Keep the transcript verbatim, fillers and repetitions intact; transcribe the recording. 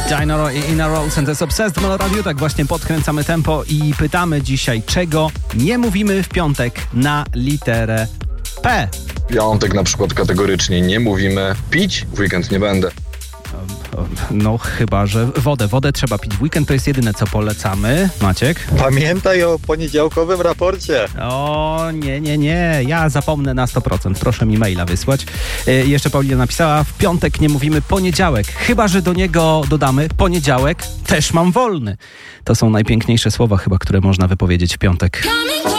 Dino i Ina Rolls and the Obsessed w Melo Radio. Tak właśnie podkręcamy tempo i pytamy dzisiaj, czego nie mówimy w piątek na literę P. Piątek na przykład kategorycznie nie mówimy. Pić w weekend nie będę. No chyba, że wodę. Wodę trzeba pić w weekend, to jest jedyne, co polecamy. Maciek? Pamiętaj o poniedziałkowym raporcie. O, nie, nie, nie. Ja zapomnę na sto procent. Proszę mi maila wysłać. Yy, jeszcze Paulina napisała, w piątek nie mówimy poniedziałek. Chyba, że do niego dodamy poniedziałek też mam wolny. To są najpiękniejsze słowa chyba, które można wypowiedzieć w piątek.